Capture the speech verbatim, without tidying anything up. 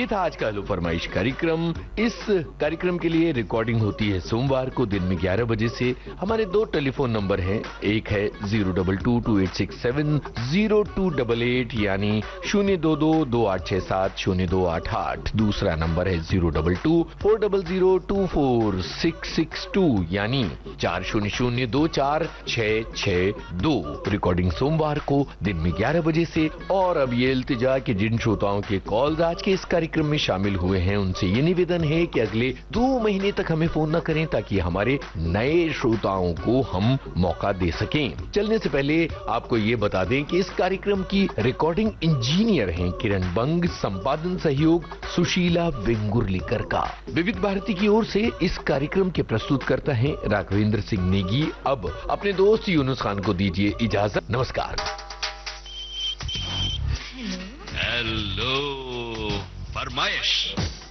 ये था आज का हेलो फरमाइश कार्यक्रम। इस कार्यक्रम के लिए रिकॉर्डिंग होती है सोमवार को दिन में ग्यारह बजे से। हमारे दो टेलीफोन नंबर हैं, एक है zero double two to eight six seven zero to double eight यानी शून्य दो दो दो आठ छह सात शून्य दो आठ आठ। दूसरा नंबर है zero double two four double zero to four six six to यानी चार शून्य शून्य दो चार छह छह दो। रिकॉर्डिंग सोमवार को दिन में ग्यारह बजे से। और अब ये इल्तिजा कि जिन श्रोताओं के कॉल आज के इस कार्यक्रम में शामिल हुए हैं उनसे ये निवेदन है कि अगले दो महीने तक हमें फोन न करें ताकि हमारे नए श्रोताओं को हम मौका दे सकें। चलने से पहले आपको ये बता दें कि इस कार्यक्रम की रिकॉर्डिंग इंजीनियर हैं किरण बंग, संपादन सहयोग सुशीला वेंगुर्लीकर का। विविध भारती की ओर से इस कार्यक्रम के प्रस्तुतकर्ता हैं राघवेंद्र सिंह नेगी। अब अपने दोस्त यूनुस खान को दीजिए इजाजत। नमस्कार। हेलो फरमाइश।